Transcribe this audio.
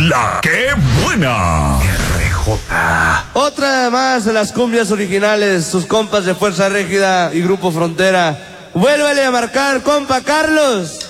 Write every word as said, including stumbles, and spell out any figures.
La que buena. R J. Otra más de las cumbias originales, sus compas de Fuerza Régida y Grupo Frontera. Vuélvele a marcar, compa Carlos.